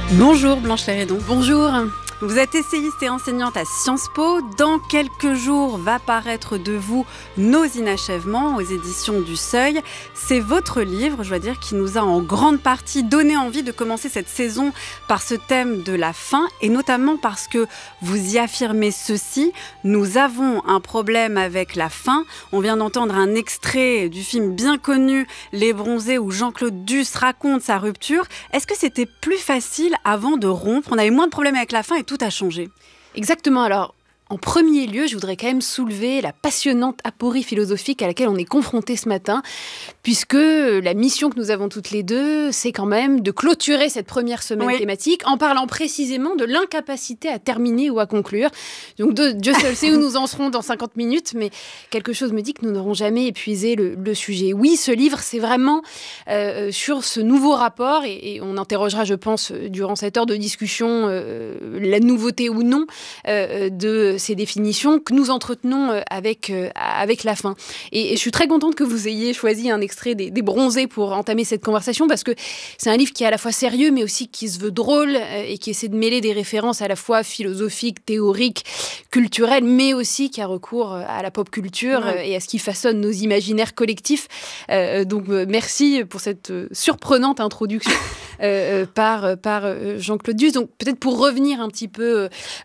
Bonjour Blanche Léredon. Bonjour. Vous êtes essayiste et enseignante à Sciences Po. Dans quelques jours va paraître de vous Nos inachèvements aux éditions du Seuil. C'est votre livre, je dois dire, qui nous a en grande partie donné envie de commencer cette saison par ce thème de la fin, et notamment parce que vous y affirmez ceci: nous avons un problème avec la fin. On vient d'entendre un extrait du film bien connu Les Bronzés où Jean-Claude Duss raconte sa rupture. Est-ce que c'était plus facile avant de rompre? On avait moins de problèmes avec la fin et tout a changé. Exactement. Alors, en premier lieu, je voudrais quand même soulever la passionnante aporie philosophique à laquelle on est confronté ce matin, puisque la mission que nous avons toutes les deux, c'est quand même de clôturer cette première semaine thématique en parlant précisément de l'incapacité à terminer ou à conclure. Donc, Dieu seul sait où nous en serons dans 50 minutes, mais quelque chose me dit que nous n'aurons jamais épuisé le sujet. Oui, ce livre, c'est vraiment sur ce nouveau rapport, et on interrogera, je pense, durant cette heure de discussion, la nouveauté ou non de ces définitions que nous entretenons avec la fin. Et je suis très contente que vous ayez choisi un extrait des Bronzés pour entamer cette conversation, parce que c'est un livre qui est à la fois sérieux, mais aussi qui se veut drôle et qui essaie de mêler des références à la fois philosophiques, théoriques, culturelles, mais aussi qui a recours à la pop culture et à ce qui façonne nos imaginaires collectifs. Donc merci pour cette surprenante introduction par Jean-Claude Duss. Donc peut-être pour revenir un petit peu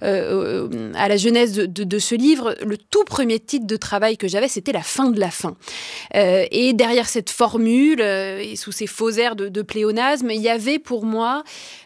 à la genèse de ce livre, le tout premier titre de travail que j'avais, c'était La fin de la fin. Et derrière cette formule, et sous ces faux airs de pléonasme, il y avait pour moi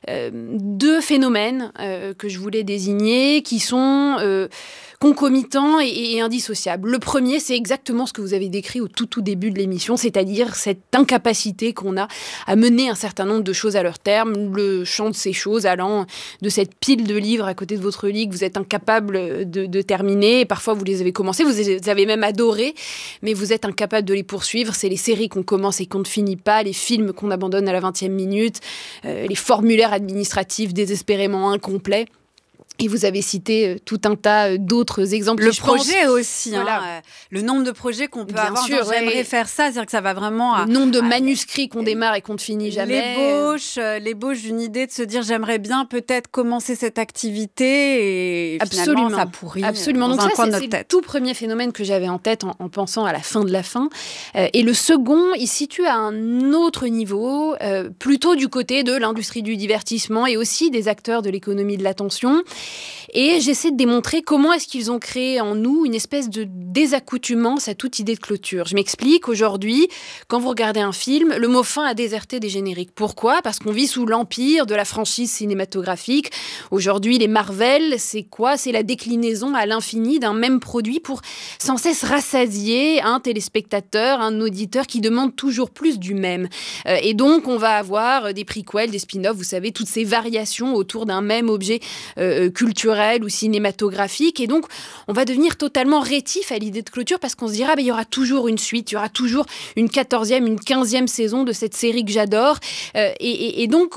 deux phénomènes que je voulais désigner, qui sont concomitants et indissociables. Le premier, c'est exactement ce que vous avez décrit au tout début de l'émission, c'est-à-dire cette incapacité qu'on a à mener un certain nombre de choses à leur terme, le champ de ces choses allant de cette pile de livres à côté de votre lit que vous êtes incapable de terminer. Et parfois, vous les avez commencés, vous les avez même adorés, mais vous êtes incapable de les poursuivre. C'est les séries qu'on commence et qu'on ne finit pas, les films qu'on abandonne à la 20e minute, les formulaires administratifs désespérément incomplets. Et vous avez cité tout un tas d'autres exemples. Le projet aussi, le nombre de projets qu'on peut avoir. Sûr, j'aimerais faire ça, c'est-à-dire que ça va vraiment... Le nombre de manuscrits qu'on démarre et qu'on ne finit jamais. L'ébauche d'une idée de se dire j'aimerais bien peut-être commencer cette activité et finalement ça pourrit Absolument. dans donc un ça, coin de c'est notre tête. Le tout premier phénomène que j'avais en tête en pensant à la fin de la fin. Et le second, il se situe à un autre niveau, plutôt du côté de l'industrie du divertissement et aussi des acteurs de l'économie de l'attention. Et j'essaie de démontrer comment est-ce qu'ils ont créé en nous une espèce de désaccoutumance à toute idée de clôture. Je m'explique. Aujourd'hui, quand vous regardez un film, le mot fin a déserté des génériques. Pourquoi ? Parce qu'on vit sous l'empire de la franchise cinématographique. Aujourd'hui, les Marvel, c'est quoi ? C'est la déclinaison à l'infini d'un même produit pour sans cesse rassasier un téléspectateur, un auditeur qui demande toujours plus du même. Et donc, on va avoir des prequels, des spin-offs, vous savez, toutes ces variations autour d'un même objet culturel ou cinématographique. Et donc, on va devenir totalement rétif à l'idée de clôture parce qu'on se dira, il y aura toujours une suite, il y aura toujours une 14e, une 15e saison de cette série que j'adore. Et donc,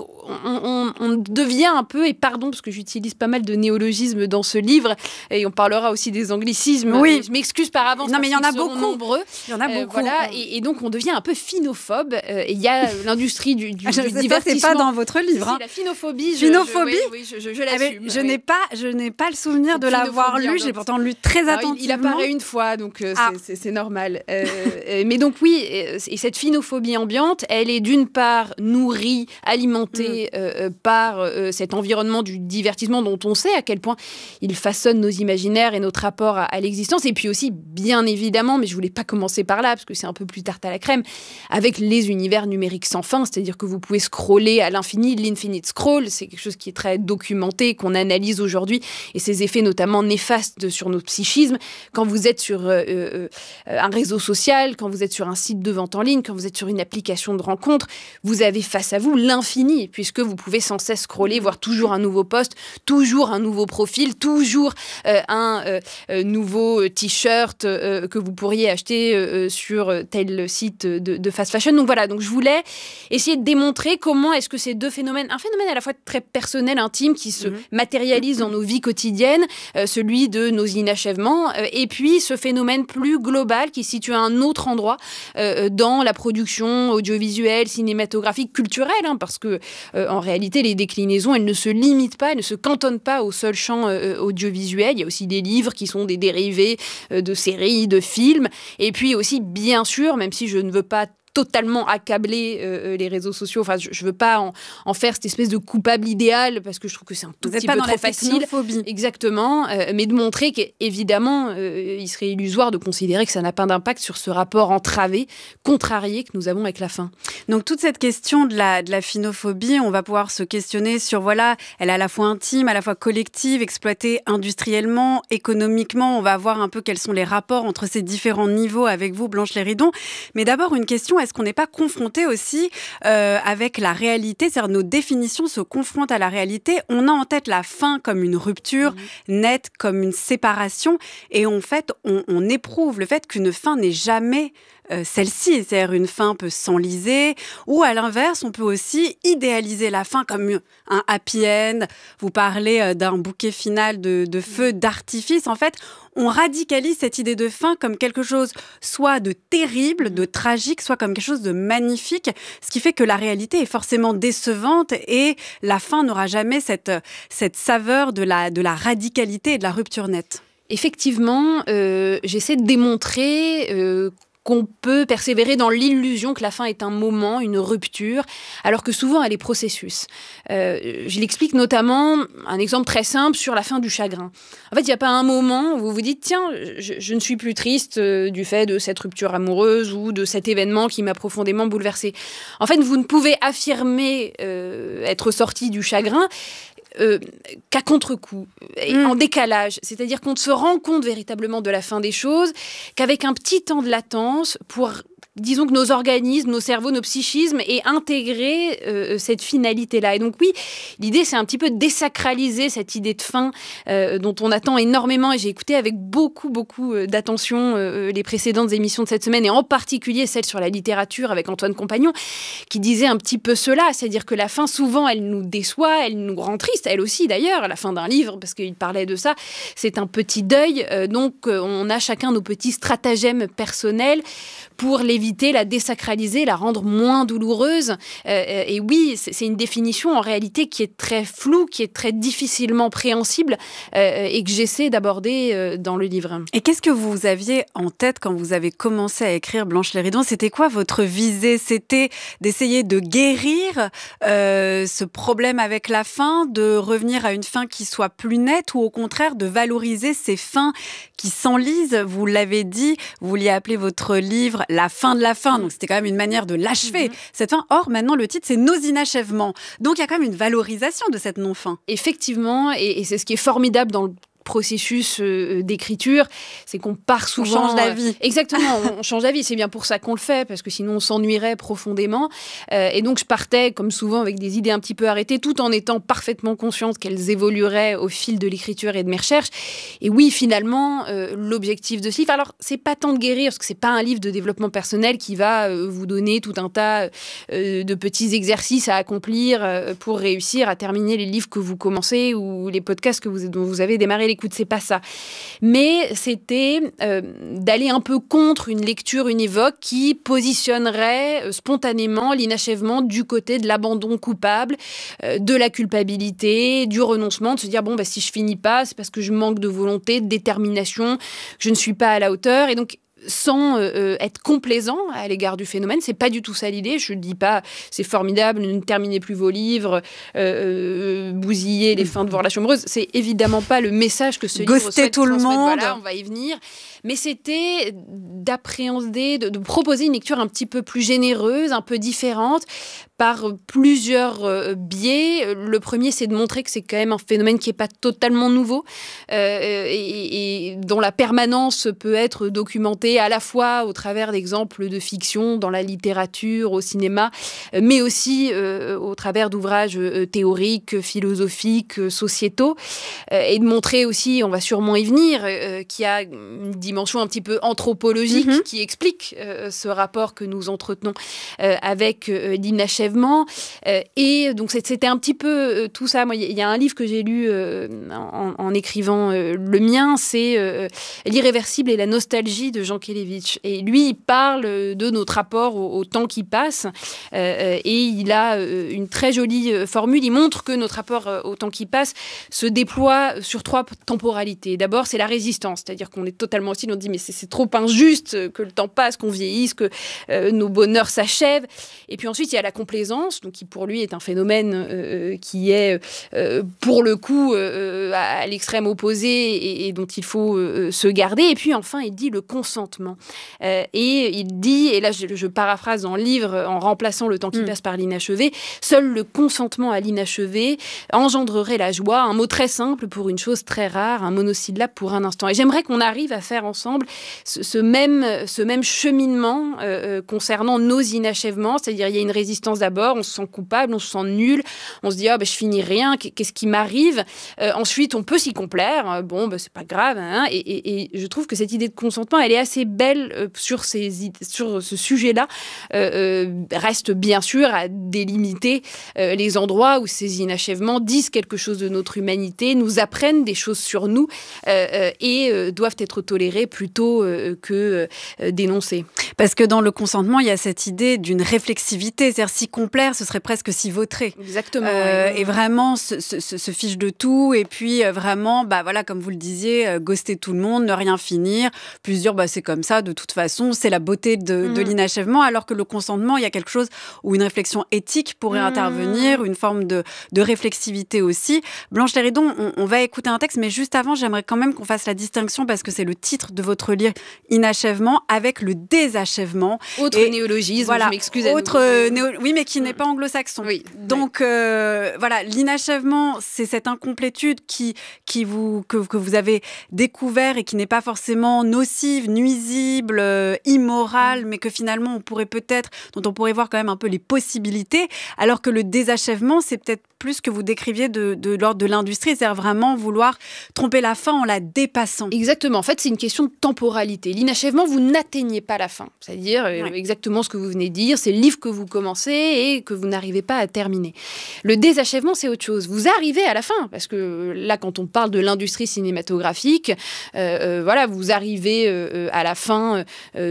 on devient un peu, et pardon, parce que j'utilise pas mal de néologismes dans ce livre, et on parlera aussi des anglicismes. Oui. Je m'excuse par avance. Non, mais il y en a beaucoup. Nombreux. Il y en a beaucoup. Voilà, et donc, on devient un peu finophobe. Il y a l'industrie du divertissement. Ça, c'est pas dans votre livre. C'est la phinophobie. Phinophobie. Je l'assume. Je n'ai pas le souvenir de l'avoir lu. J'ai pourtant lu très attentivement. Il apparaît une fois, donc c'est normal. Mais donc oui, et cette phinophobie ambiante, elle est d'une part nourrie, alimentée par cet environnement du divertissement dont on sait à quel point il façonne nos imaginaires et notre rapport à l'existence. Et puis aussi, bien évidemment, mais je voulais pas commencer par là, parce que c'est un peu plus tarte à la crème, avec les univers numériques sans fin, c'est-à-dire que vous pouvez scroller à l'infini, l'infinite scroll, c'est quelque chose qui est très documenté, qu'on analyse aujourd'hui, et ses effets notamment néfastes sur notre psychisme. Quand vous êtes sur un réseau social, quand vous êtes sur un site de vente en ligne, quand vous êtes sur une application de rencontre, vous avez face à vous l'infini, puisque vous pouvez sans cesse scroller, voir toujours un nouveau post, toujours un nouveau profil, toujours un nouveau t-shirt que vous pourriez acheter sur tel site de fast fashion. Donc voilà, donc je voulais essayer de démontrer comment est-ce que ces deux phénomènes, un phénomène à la fois très personnel, intime, qui se matérialise matérialise dans nos vies quotidiennes, celui de nos inachèvements, et puis ce phénomène plus global qui se situe à un autre endroit dans la production audiovisuelle, cinématographique, culturelle, parce que en réalité, les déclinaisons, elles ne se limitent pas, elles ne se cantonnent pas au seul champ audiovisuel. Il y a aussi des livres qui sont des dérivés de séries, de films, et puis aussi, bien sûr, même si je ne veux pas totalement accabler les réseaux sociaux. Enfin, je ne veux pas en faire cette espèce de coupable idéal parce que je trouve que c'est un tout petit peu trop facile. Exactement. Mais de montrer qu'évidemment, il serait illusoire de considérer que ça n'a pas d'impact sur ce rapport entravé, contrarié que nous avons avec la faim. Donc, toute cette question de la phinophobie, on va pouvoir se questionner sur, voilà, elle est à la fois intime, à la fois collective, exploitée industriellement, économiquement. On va voir un peu quels sont les rapports entre ces différents niveaux avec vous, Blanche Léridon. Mais d'abord, une question, est-ce qu'on n'est pas confronté aussi avec la réalité, c'est-à-dire nos définitions se confrontent à la réalité. On a en tête la faim comme une rupture nette, comme une séparation, et en fait, on éprouve le fait qu'une faim n'est jamais celle-ci, c'est-à-dire une faim peut s'enliser, ou à l'inverse, on peut aussi idéaliser la faim comme un happy end. Vous parlez d'un bouquet final de feux d'artifice. En fait, on radicalise cette idée de faim comme quelque chose soit de terrible, de tragique, soit comme quelque chose de magnifique, ce qui fait que la réalité est forcément décevante et la faim n'aura jamais cette saveur de la radicalité et de la rupture nette. Effectivement, j'essaie de démontrer qu'on peut persévérer dans l'illusion que la faim est un moment, une rupture, alors que souvent elle est processus. Je l'explique notamment, un exemple très simple sur la fin du chagrin. En fait, il n'y a pas un moment où vous vous dites « Tiens, je ne suis plus triste du fait de cette rupture amoureuse ou de cet événement qui m'a profondément bouleversée. » En fait, vous ne pouvez affirmer être sorti du chagrin qu'à contre-coup, en décalage. C'est-à-dire qu'on se rend compte véritablement de la fin des choses, qu'avec un petit temps de latence pour... Disons que nos organismes, nos cerveaux, nos psychismes aient intégré cette finalité-là. Et donc oui, l'idée, c'est un petit peu de désacraliser cette idée de fin dont on attend énormément. Et j'ai écouté avec beaucoup d'attention les précédentes émissions de cette semaine, et en particulier celle sur la littérature avec Antoine Compagnon, qui disait un petit peu cela, c'est-à-dire que la fin, souvent, elle nous déçoit, elle nous rend triste, elle aussi d'ailleurs, à la fin d'un livre, parce qu'il parlait de ça, c'est un petit deuil. Donc on a chacun nos petits stratagèmes personnels pour l'éviter, la désacraliser, la rendre moins douloureuse. Et oui, c'est une définition en réalité qui est très floue, qui est très difficilement préhensible et que j'essaie d'aborder dans le livre. Et qu'est-ce que vous aviez en tête quand vous avez commencé à écrire Blanche Léridon ? C'était quoi votre visée ? C'était d'essayer de guérir ce problème avec la faim, de revenir à une faim qui soit plus nette, ou au contraire de valoriser ces fins qui s'enlisent ? Vous l'avez dit, vous vouliez appeler votre livre « La fin de la faim », donc c'était quand même une manière de l'achever, cette fin. Or, maintenant, le titre, c'est « Nos inachèvements ». Donc, il y a quand même une valorisation de cette non-fin. Effectivement, et c'est ce qui est formidable dans le processus d'écriture, c'est qu'on part souvent... On change d'avis. Exactement, on change d'avis. C'est bien pour ça qu'on le fait, parce que sinon on s'ennuierait profondément. Et donc je partais, comme souvent, avec des idées un petit peu arrêtées, tout en étant parfaitement consciente qu'elles évolueraient au fil de l'écriture et de mes recherches. Et oui, finalement, l'objectif de ce livre... Alors, c'est pas tant de guérir, parce que c'est pas un livre de développement personnel qui va vous donner tout un tas de petits exercices à accomplir pour réussir à terminer les livres que vous commencez ou les podcasts dont vous avez démarré l'écoute, c'est pas ça. Mais c'était d'aller un peu contre une lecture univoque qui positionnerait spontanément l'inachèvement du côté de l'abandon coupable, de la culpabilité, du renoncement, de se dire, si je finis pas, c'est parce que je manque de volonté, de détermination, que je ne suis pas à la hauteur. Et donc, sans être complaisant à l'égard du phénomène. C'est pas du tout ça l'idée. Je ne dis pas c'est formidable, ne terminez plus vos livres, bousillez les fins de vos relations amoureuses. C'est évidemment pas le message que ce livre souhaite tout le monde. Voilà, on va y venir. Mais c'était d'appréhender, de proposer une lecture un petit peu plus généreuse, un peu différente, par plusieurs biais. Le premier, c'est de montrer que c'est quand même un phénomène qui n'est pas totalement nouveau et dont la permanence peut être documentée à la fois au travers d'exemples de fiction dans la littérature, au cinéma, mais aussi au travers d'ouvrages théoriques, philosophiques, sociétaux. Et de montrer aussi, on va sûrement y venir, qu'il y a une dimension un petit peu anthropologique qui explique ce rapport que nous entretenons avec l'inachèvement inachèvement. Et donc, c'était un petit peu tout ça. Moi, il y a un livre que j'ai lu en écrivant le mien, c'est L'irréversible et la nostalgie de Jean Kelevitch. Et lui, il parle de notre rapport au temps qui passe. Et il a une très jolie formule. Il montre que notre rapport au temps qui passe se déploie sur 3 temporalités. D'abord, c'est la résistance, c'est-à-dire qu'on est totalement hostile, on dit mais c'est trop injuste que le temps passe, qu'on vieillisse, que nos bonheurs s'achèvent. Et puis ensuite, il y a la complaisance, donc qui pour lui est un phénomène qui est pour le coup à l'extrême opposé et dont il faut se garder. Et puis enfin, il dit le consentement. Et il dit, et là je paraphrase dans le livre en remplaçant le temps qui passe par l'inachevé, seul le consentement à l'inachevé engendrerait la joie, un mot très simple pour une chose très rare, un monosyllabe pour un instant. Et j'aimerais qu'on arrive à faire ensemble ce même cheminement concernant nos inachèvements, c'est-à-dire il y a une résistance d'abord, on se sent coupable, on se sent nul, on se dit je finis rien, qu'est-ce qui m'arrive, ensuite on peut s'y complaire, c'est pas grave, hein, et je trouve que cette idée de consentement, elle est assez belle sur ce sujet-là, reste bien sûr à délimiter les endroits où ces inachèvements disent quelque chose de notre humanité, nous apprennent des choses sur nous et doivent être tolérés plutôt que dénoncés. Parce que dans le consentement, il y a cette idée d'une réflexivité, c'est-à-dire s'y complaire, ce serait presque s'y vautrer. Exactement. Et vraiment se fiche de tout, et puis vraiment, comme vous le disiez, ghoster tout le monde, ne rien finir, puis se dire c'est comme ça, de toute façon, c'est la beauté de l'inachèvement, alors que le consentement, il y a quelque chose où une réflexion éthique pourrait intervenir, une forme de réflexivité aussi. Blanche Léridon, on va écouter un texte, mais juste avant, j'aimerais quand même qu'on fasse la distinction, parce que c'est le titre de votre livre, Inachèvement, avec le désachèvement. Autre néologisme, voilà, je m'excuse. Oui, mais qui n'est pas anglo-saxon. Oui, donc, l'inachèvement, c'est cette incomplétude que vous avez découvert et qui n'est pas forcément nocive, nuisible, immorale, mais que finalement, dont on pourrait voir quand même un peu les possibilités, alors que le désachèvement, c'est peut-être plus que vous décriviez de l'ordre de l'industrie, c'est-à-dire vraiment vouloir tromper la fin en la dépassant. Exactement. En fait, c'est une question de temporalité. L'inachèvement, vous n'atteignez pas la fin. C'est-à-dire exactement ce que vous venez de dire, c'est le livre que vous commencez et que vous n'arrivez pas à terminer. Le désachèvement, c'est autre chose. Vous arrivez à la fin, parce que là, quand on parle de l'industrie cinématographique, vous arrivez à la fin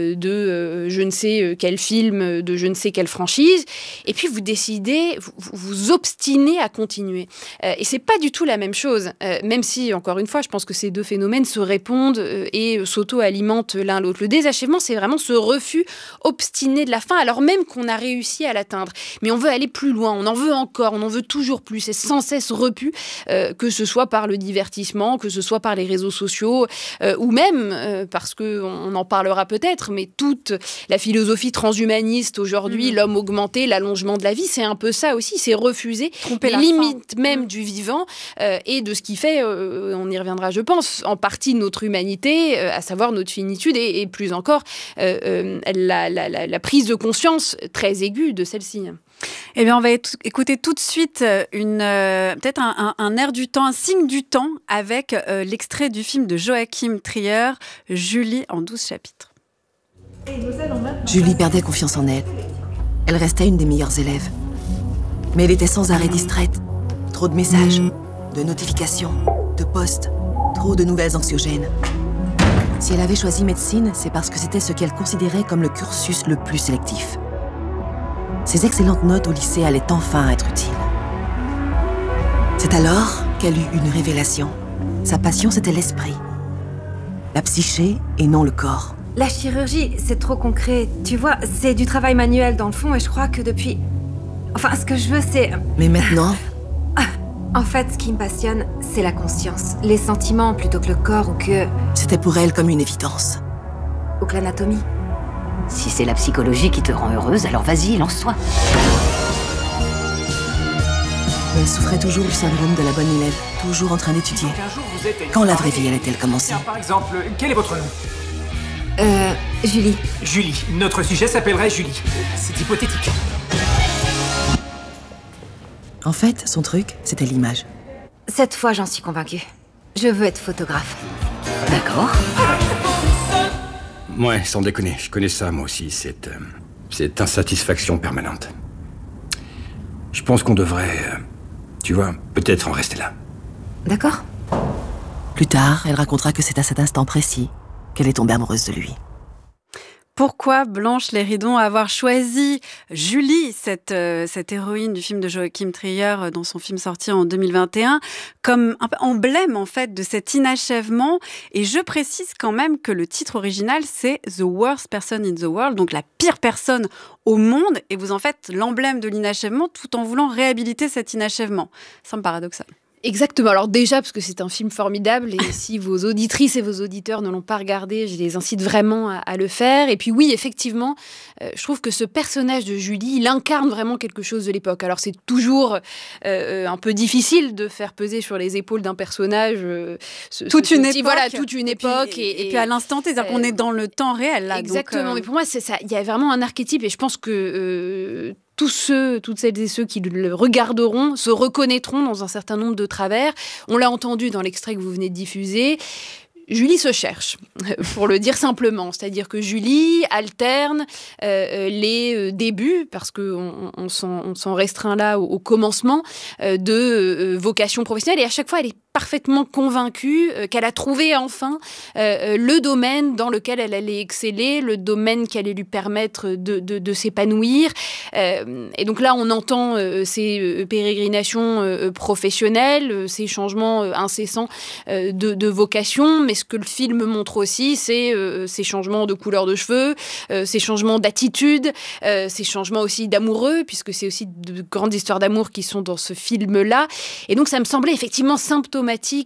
de je ne sais quel film, de je ne sais quelle franchise, et puis vous décidez, vous obstinez à continuer. Et c'est pas du tout la même chose, même si, encore une fois, je pense que ces deux phénomènes se répondent et s'auto-alimentent l'un l'autre. Le désachèvement, c'est vraiment ce refus obstiné de la fin, alors même qu'on a réussi à l'atteindre. Mais on veut aller plus loin, on en veut encore, on en veut toujours plus. C'est sans cesse repu, que ce soit par le divertissement, que ce soit par les réseaux sociaux, ou même, parce qu'on en parlera peut-être, mais toute la philosophie transhumaniste aujourd'hui, l'homme augmenté, l'allongement de la vie, c'est un peu ça aussi, c'est refuser les limites même du vivant et de ce qui fait, on y reviendra je pense, en partie notre humanité, à savoir notre finitude et plus encore la prise de conscience très aiguë de celle-ci. Eh bien, on va écouter tout de suite peut-être un air du temps, un signe du temps, avec l'extrait du film de Joachim Trier, Julie en 12 chapitres. Julie perdait confiance en elle. Elle restait une des meilleures élèves. Mais elle était sans arrêt distraite. Trop de messages, de notifications, de posts, trop de nouvelles anxiogènes. Si elle avait choisi médecine, c'est parce que c'était ce qu'elle considérait comme le cursus le plus sélectif. Ses excellentes notes au lycée allaient enfin être utiles. C'est alors qu'elle eut une révélation. Sa passion, c'était l'esprit. La psyché et non le corps. La chirurgie, c'est trop concret. Tu vois, c'est du travail manuel dans le fond et je crois que depuis... Enfin, ce que je veux, c'est... Mais maintenant... En fait, ce qui me passionne, c'est la conscience. Les sentiments plutôt que le corps ou que... C'était pour elle comme une évidence. Ou que l'anatomie. Si c'est la psychologie qui te rend heureuse, alors vas-y, lance-toi. Elle souffrait toujours du syndrome de la bonne élève, toujours en train d'étudier. Quand la vraie vie allait-elle commencer ? Par exemple, quel est votre nom ? Julie. Julie. Notre sujet s'appellerait Julie. C'est hypothétique. En fait, son truc, c'était l'image. Cette fois, j'en suis convaincue. Je veux être photographe. D'accord. Ouais, sans déconner, je connais ça moi aussi, cette insatisfaction permanente. Je pense qu'on devrait, tu vois, peut-être en rester là. D'accord. Plus tard, elle racontera que c'est à cet instant précis qu'elle est tombée amoureuse de lui. Pourquoi Blanche Léridon avoir choisi Julie, cette héroïne du film de Joachim Trier dans son film sorti en 2021, comme un peu emblème en fait de cet inachèvement. Et je précise quand même que le titre original c'est The Worst Person in the World, donc la pire personne au monde. Et vous en faites l'emblème de l'inachèvement tout en voulant réhabiliter cet inachèvement. Ça semble paradoxal. Exactement. Alors déjà, parce que c'est un film formidable, et si vos auditrices et vos auditeurs ne l'ont pas regardé, je les incite vraiment à le faire. Et puis oui, effectivement, je trouve que ce personnage de Julie, il incarne vraiment quelque chose de l'époque. Alors c'est toujours un peu difficile de faire peser sur les épaules d'un personnage toute une époque. Voilà, toute une époque. Et puis à l'instant T, c'est-à-dire qu'on est dans le temps réel là. Exactement. Donc, Mais pour moi, c'est ça. Il y a vraiment un archétype, et je pense que toutes celles et ceux qui le regarderont se reconnaîtront dans un certain nombre de travers. On l'a entendu dans l'extrait que vous venez de diffuser. Julie se cherche, pour le dire simplement. C'est-à-dire que Julie alterne les débuts, parce qu'on s'en restreint là au commencement, de vocation professionnelle. Et à chaque fois, elle est parfaitement convaincue qu'elle a trouvé enfin le domaine dans lequel elle allait exceller, le domaine qui allait lui permettre de s'épanouir. Et donc là, on entend ces pérégrinations professionnelles, ces changements incessants de vocation. Mais ce que le film montre aussi, c'est ces changements de couleur de cheveux, ces changements d'attitude, ces changements aussi d'amoureux, puisque c'est aussi de grandes histoires d'amour qui sont dans ce film-là. Et donc, ça me semblait effectivement symptomatique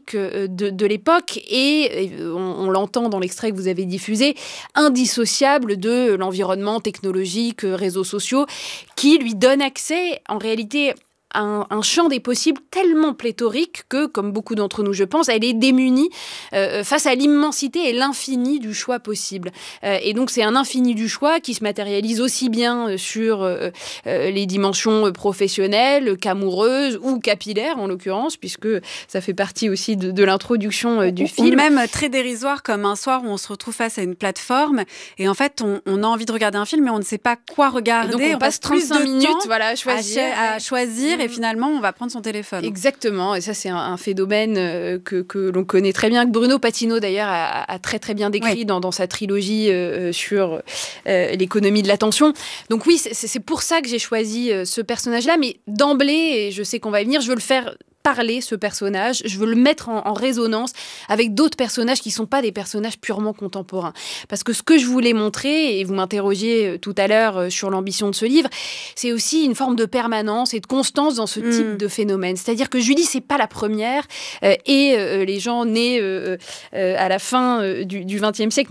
de l'époque et on l'entend dans l'extrait que vous avez diffusé, indissociable de l'environnement technologique, réseaux sociaux, qui lui donne accès en réalité un champ des possibles tellement pléthorique que, comme beaucoup d'entre nous, je pense, elle est démunie face à l'immensité et l'infini du choix possible. Et donc, c'est un infini du choix qui se matérialise aussi bien sur les dimensions professionnelles qu'amoureuses ou capillaires, en l'occurrence, puisque ça fait partie aussi de l'introduction du film. Ou même très dérisoire, comme un soir où on se retrouve face à une plateforme et en fait, on a envie de regarder un film, mais on ne sait pas quoi regarder. Et donc, on passe 35 minutes à choisir. Et finalement, on va prendre son téléphone. Exactement, et ça, c'est un phénomène que l'on connaît très bien, que Bruno Patino, d'ailleurs, a très, très bien décrit dans sa trilogie sur l'économie de l'attention. Donc oui, c'est pour ça que j'ai choisi ce personnage-là, mais d'emblée, et je sais qu'on va y venir, je veux le faire parler, ce personnage, je veux le mettre en résonance avec d'autres personnages qui ne sont pas des personnages purement contemporains. Parce que ce que je voulais montrer, et vous m'interrogiez tout à l'heure sur l'ambition de ce livre, c'est aussi une forme de permanence et de constance dans ce type de phénomène. C'est-à-dire que Julie, c'est pas la première, et les gens nés à la fin du XXe siècle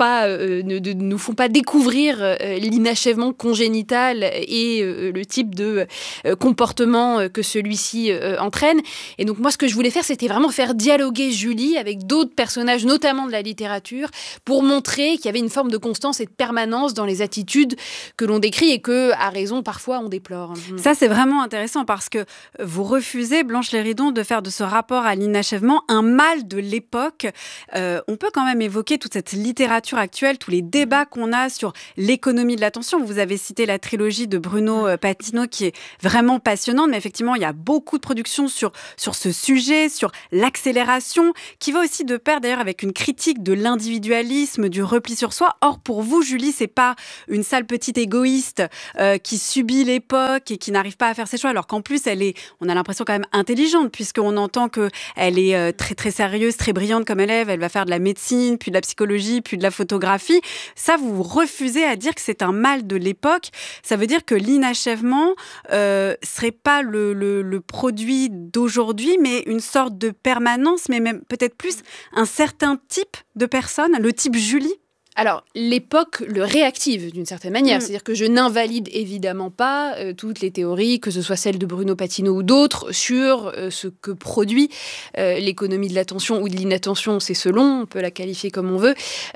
ne nous font pas découvrir l'inachèvement congénital et le type de comportement que celui-ci entraîne. Et donc moi, ce que je voulais faire, c'était vraiment faire dialoguer Julie avec d'autres personnages, notamment de la littérature, pour montrer qu'il y avait une forme de constance et de permanence dans les attitudes que l'on décrit et que, à raison, parfois, on déplore. Ça, c'est vraiment intéressant parce que vous refusez, Blanche Léridon, de faire de ce rapport à l'inachèvement un mal de l'époque. On peut quand même évoquer toute cette littérature actuelle, tous les débats qu'on a sur l'économie de l'attention. Vous avez cité la trilogie de Bruno Patino qui est vraiment passionnante, mais effectivement, il y a beaucoup de productions sur ce sujet, sur l'accélération, qui va aussi de pair d'ailleurs avec une critique de l'individualisme, du repli sur soi. Or, pour vous, Julie, c'est pas une sale petite égoïste qui subit l'époque et qui n'arrive pas à faire ses choix, alors qu'en plus, on a l'impression quand même intelligente, puisqu'on entend qu'elle est très, très sérieuse, très brillante comme élève, elle va faire de la médecine, puis de la psychologie, puis de la photographie. Ça, vous refusez à dire que c'est un mal de l'époque. Ça veut dire que l'inachèvement serait pas le produit d'aujourd'hui, mais une sorte de permanence, mais même peut-être plus un certain type de personne, le type Julie. Alors, l'époque le réactive d'une certaine manière. C'est-à-dire que je n'invalide évidemment pas toutes les théories, que ce soit celles de Bruno Patino ou d'autres, sur ce que produit l'économie de l'attention ou de l'inattention, c'est selon, on peut la qualifier comme on veut,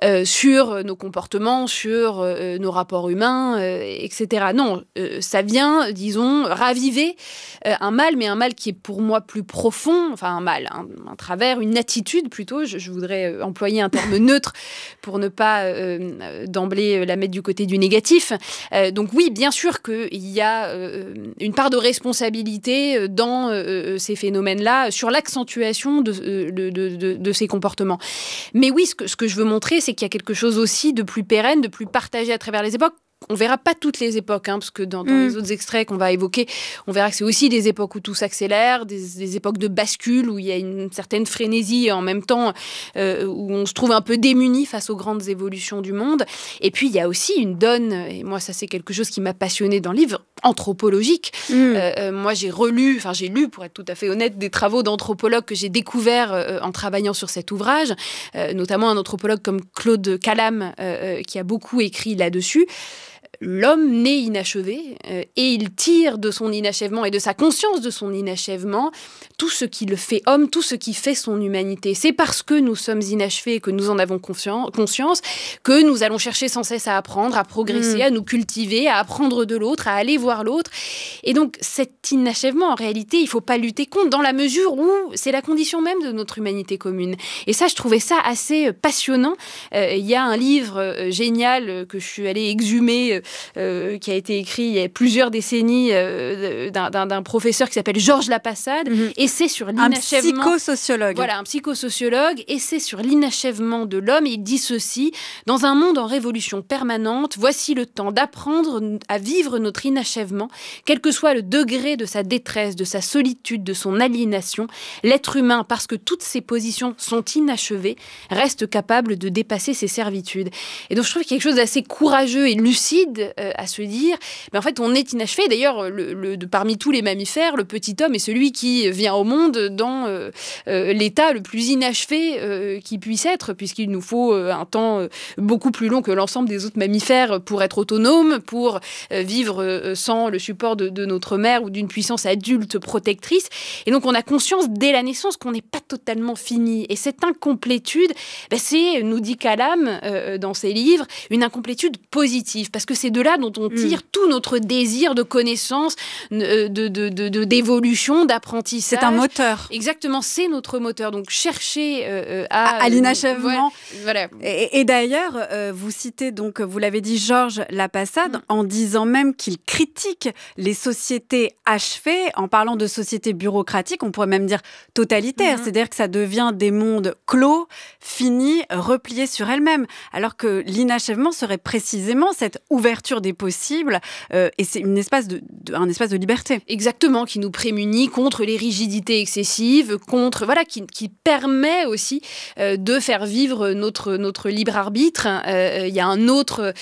sur nos comportements, sur nos rapports humains, etc. Non, ça vient, disons, raviver un mal, mais un mal qui est pour moi plus profond, enfin un mal, un travers, une attitude plutôt, je voudrais employer un terme neutre pour ne pas d'emblée la mettre du côté du négatif. Donc oui, bien sûr qu'il y a une part de responsabilité dans ces phénomènes-là, sur l'accentuation de ces comportements. Mais oui, ce que je veux montrer, c'est qu'il y a quelque chose aussi de plus pérenne, de plus partagé à travers les époques. On verra pas toutes les époques, parce que dans les autres extraits qu'on va évoquer, on verra que c'est aussi des époques où tout s'accélère, des époques de bascule, où il y a une certaine frénésie, et en même temps où on se trouve un peu démuni face aux grandes évolutions du monde. Et puis, il y a aussi une donne, et moi, ça c'est quelque chose qui m'a passionnée dans le livre, anthropologique. Moi, j'ai lu, pour être tout à fait honnête, des travaux d'anthropologues que j'ai découverts en travaillant sur cet ouvrage, notamment un anthropologue comme Claude Calame, qui a beaucoup écrit là-dessus. L'homme naît inachevé et il tire de son inachèvement et de sa conscience de son inachèvement tout ce qui le fait homme, tout ce qui fait son humanité. C'est parce que nous sommes inachevés et que nous en avons conscience que nous allons chercher sans cesse à apprendre, à progresser, à nous cultiver, à apprendre de l'autre, à aller voir l'autre. Et donc cet inachèvement, en réalité, il ne faut pas lutter contre dans la mesure où c'est la condition même de notre humanité commune. Et ça, je trouvais ça assez passionnant. Il y a un livre génial que je suis allée exhumer qui a été écrit il y a plusieurs décennies d'un professeur qui s'appelle Georges Lapassade, et c'est sur l'inachèvement. Un psychosociologue. Voilà, un psychosociologue, et c'est sur l'inachèvement de l'homme. Il dit ceci: dans un monde en révolution permanente, voici le temps d'apprendre à vivre notre inachèvement, quel que soit le degré de sa détresse, de sa solitude, de son aliénation. L'être humain, parce que toutes ses positions sont inachevées, reste capable de dépasser ses servitudes. Et donc je trouve qu'il y a quelque chose d'assez courageux et lucide à se dire, mais en fait on est inachevé. D'ailleurs, parmi tous les mammifères, le petit homme est celui qui vient au monde dans l'état le plus inachevé qui puisse être, puisqu'il nous faut un temps beaucoup plus long que l'ensemble des autres mammifères pour être autonome, pour vivre sans le support de notre mère ou d'une puissance adulte protectrice. Et donc on a conscience dès la naissance qu'on n'est pas totalement fini. Et cette incomplétude, c'est, nous dit Calame dans ses livres, une incomplétude positive, parce que c'est de là dont on tire tout notre désir de connaissance, d'évolution, d'apprentissage. C'est un moteur. Exactement, c'est notre moteur. Donc chercher à l'inachèvement. Voilà. Et d'ailleurs, vous citez, donc, vous l'avez dit, Georges Lapassade, en disant même qu'il critique les sociétés achevées, en parlant de sociétés bureaucratiques, on pourrait même dire totalitaires. C'est-à-dire que ça devient des mondes clos, finis, repliés sur elles-mêmes. Alors que l'inachèvement serait précisément cette ouverture des possibles, et c'est un espace de liberté. Exactement, qui nous prémunit contre les rigidités excessives, qui permet aussi de faire vivre notre libre arbitre. Il y a un autre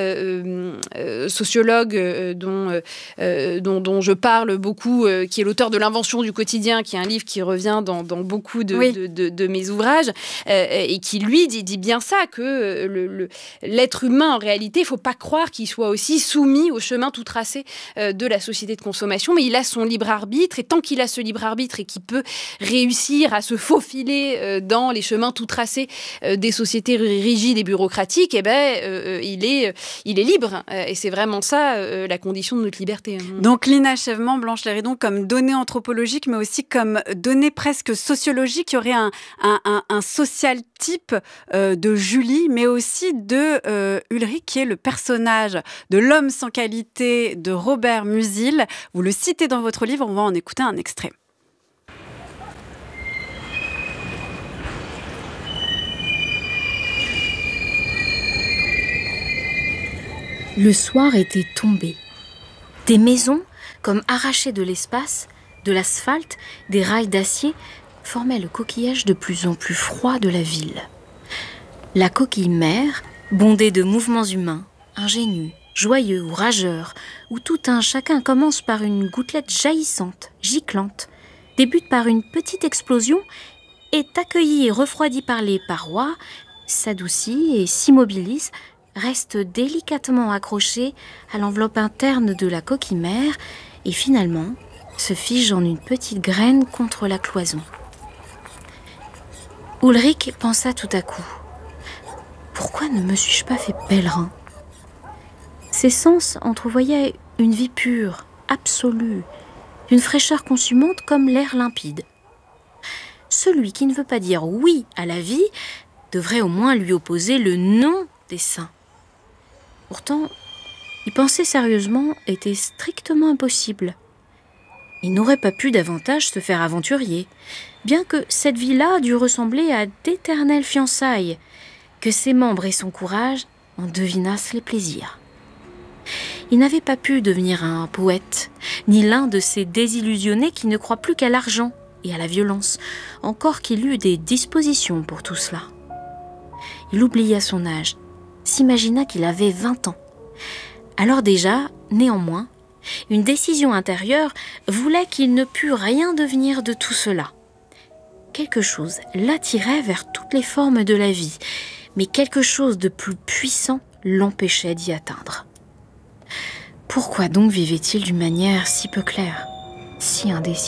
sociologue dont je parle beaucoup, qui est l'auteur de L'invention du quotidien, qui est un livre qui revient dans beaucoup de mes ouvrages, et qui lui dit bien ça, que l'être humain, en réalité, il ne faut pas croire qu'il soit aussi soumis au chemin tout tracé de la société de consommation, mais il a son libre arbitre, et tant qu'il a ce libre arbitre et qu'il peut réussir à se faufiler dans les chemins tout tracés des sociétés rigides et bureaucratiques, il est libre. Et c'est vraiment ça la condition de notre liberté. Donc l'inachèvement, Blanche Léridon, comme donnée anthropologique, mais aussi comme donnée presque sociologique, il y aurait un social type de Julie, mais aussi de Ulrich, qui est le personnage de l'homme sans qualité de Robert Musil. Vous le citez dans votre livre, on va en écouter un extrait. Le soir était tombé. Des maisons, comme arrachées de l'espace, de l'asphalte, des rails d'acier, formaient le coquillage de plus en plus froid de la ville. La coquille mère, bondée de mouvements humains, ingénus, joyeux ou rageurs, où tout un chacun commence par une gouttelette jaillissante, giclante, débute par une petite explosion, est accueilli et refroidi par les parois, s'adoucit et s'immobilise, reste délicatement accroché à l'enveloppe interne de la coquille mère et finalement se fige en une petite graine contre la cloison. Ulrich pensa tout à coup: pourquoi ne me suis-je pas fait pèlerin ? Ses sens entrevoyaient une vie pure, absolue, d'une fraîcheur consumante comme l'air limpide. Celui qui ne veut pas dire oui à la vie devrait au moins lui opposer le non dessein. Pourtant, y penser sérieusement était strictement impossible. Il n'aurait pas pu davantage se faire aventurier, bien que cette vie-là dût ressembler à d'éternelles fiançailles, que ses membres et son courage en devinassent les plaisirs. Il n'avait pas pu devenir un poète, ni l'un de ces désillusionnés qui ne croient plus qu'à l'argent et à la violence, encore qu'il eût des dispositions pour tout cela. Il oublia son âge, s'imagina qu'il avait 20 ans. Alors déjà, néanmoins, une décision intérieure voulait qu'il ne pût rien devenir de tout cela. Quelque chose l'attirait vers toutes les formes de la vie, mais quelque chose de plus puissant l'empêchait d'y atteindre. Pourquoi donc vivait-il d'une manière si peu claire, si indécise ?